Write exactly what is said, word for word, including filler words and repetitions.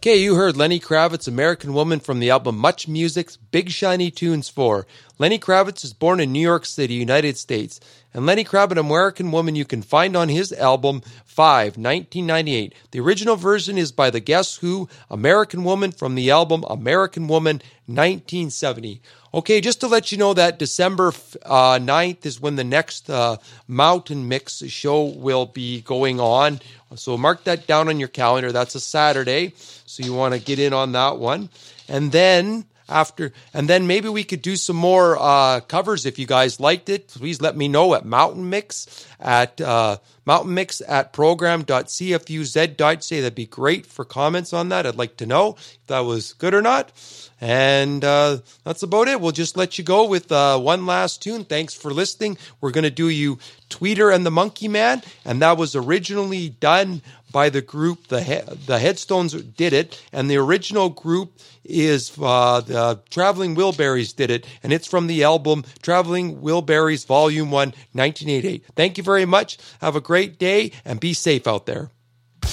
Okay, you heard Lenny Kravitz, American Woman, from the album Much Music's Big Shiny Tunes four. Lenny Kravitz was born in New York City, United States. And Lenny Kravitz, American Woman, you can find on his album five, nineteen ninety-eight. The original version is by the Guess Who, American Woman, from the album American Woman, nineteen seventy. Okay, just to let you know that December uh, ninth is when the next uh, Mountain Mix show will be going on. So mark that down on your calendar. That's a Saturday, so you want to get in on that one. And then after, and then maybe we could do some more uh, covers if you guys liked it. Please let me know at Mountain Mix at uh, Mountain Mix at program dot c f u z dot c a. That'd be great for comments on that. I'd like to know if that was good or not. And uh, that's about it. We'll just let you go with uh, one last tune. Thanks for listening. We're going to do you Tweeter and the Monkey Man, and that was originally done by the group, the he- the Headstones did it, and the original group is uh, the Traveling Wilburys did it, and it's from the album Traveling Wilburys Volume one, nineteen eighty-eight. Thank you very much. Have a great day, and be safe out there.